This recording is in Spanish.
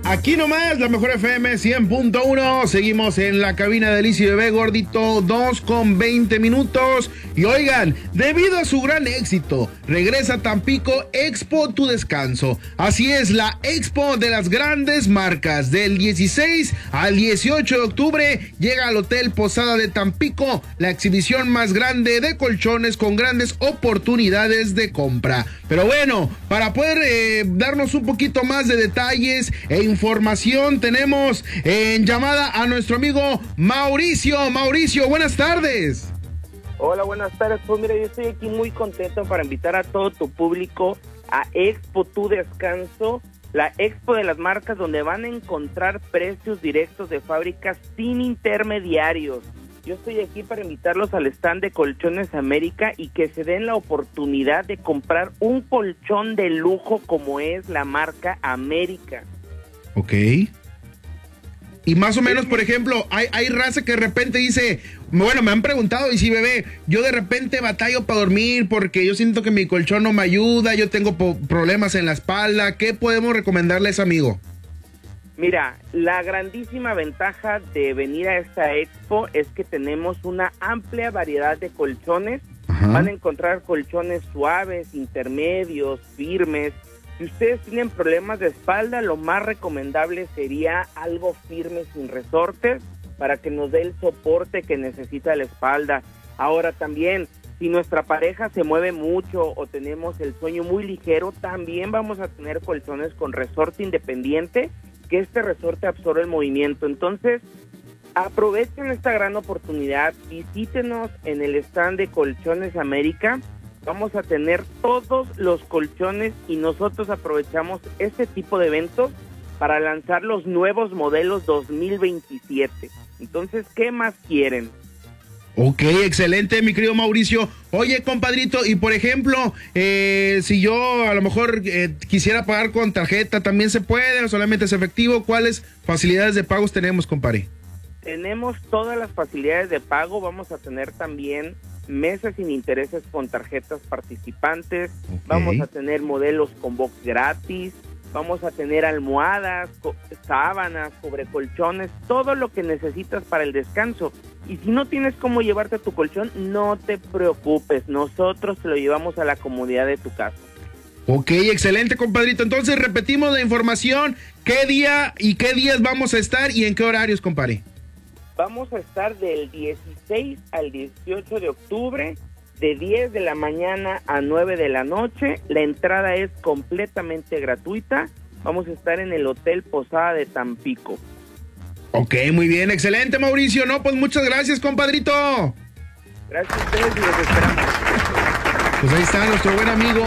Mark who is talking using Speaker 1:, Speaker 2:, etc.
Speaker 1: Aquí nomás, la mejor FM 100.1. Seguimos en la cabina de Liz y Bebé Gordito, 2:20. Y oigan, debido a su gran éxito, regresa a Tampico Expo Tu Descanso. Así es, la Expo de las grandes marcas. Del 16 al 18 de octubre llega al Hotel Posada de Tampico, la exhibición más grande de colchones con grandes oportunidades de compra. Pero bueno, para poder darnos un poquito más de detalles e información, tenemos en llamada a nuestro amigo Mauricio. Mauricio, buenas tardes.
Speaker 2: Hola, buenas tardes. Pues mira, yo estoy aquí muy contento para invitar a todo tu público a Expo Tu Descanso, la expo de las marcas donde van a encontrar precios directos de fábrica sin intermediarios. Yo estoy aquí para invitarlos al stand de Colchones América y que se den la oportunidad de comprar un colchón de lujo como es la marca América.
Speaker 1: Ok. Y más o menos, por ejemplo, hay raza que de repente dice, bueno, me han preguntado, y si bebé, yo de repente batallo para dormir porque yo siento que mi colchón no me ayuda, yo tengo problemas en la espalda, ¿qué podemos recomendarles, amigo?
Speaker 2: Mira, la grandísima ventaja de venir a esta expo es que tenemos una amplia variedad de colchones. Ajá. Van a encontrar colchones suaves, intermedios, firmes. Si ustedes tienen problemas de espalda, lo más recomendable sería algo firme sin resortes para que nos dé el soporte que necesita la espalda. Ahora también, si nuestra pareja se mueve mucho o tenemos el sueño muy ligero, también vamos a tener colchones con resorte independiente, que este resorte absorbe el movimiento. Entonces, aprovechen esta gran oportunidad, visítenos en el stand de Colchones América. Vamos a tener todos los colchones y nosotros aprovechamos este tipo de eventos para lanzar los nuevos modelos 2027. Entonces, ¿qué más quieren?
Speaker 1: Ok, excelente, mi querido Mauricio. Oye, compadrito, y por ejemplo, si yo a lo mejor quisiera pagar con tarjeta, ¿también se puede o solamente es efectivo? ¿Cuáles facilidades de pagos tenemos, compadre?
Speaker 2: Tenemos todas las facilidades de pago. Vamos a tener también meses sin intereses con tarjetas participantes. Okay. Vamos a tener modelos con box gratis. Vamos a tener almohadas, sábanas, sobrecolchones, todo lo que necesitas para el descanso. Y si no tienes cómo llevarte tu colchón, no te preocupes, nosotros te lo llevamos a la comodidad de tu casa.
Speaker 1: Ok, excelente, compadrito. Entonces repetimos la información, qué día y qué días vamos a estar y en qué horarios, compadre.
Speaker 2: Vamos a estar del 16 al 18 de octubre, de 10 de la mañana a 9 de la noche. La entrada es completamente gratuita. Vamos a estar en el Hotel Posada de Tampico.
Speaker 1: Ok, muy bien, excelente, Mauricio. No, pues muchas gracias, compadrito.
Speaker 2: Gracias a ustedes y los esperamos.
Speaker 1: Pues ahí está nuestro buen amigo